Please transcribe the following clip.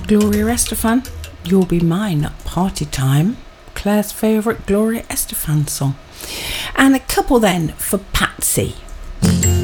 Gloria Estefan, You'll Be Mine, Party Time, Claire's favourite Gloria Estefan song. And a couple then for Patsy.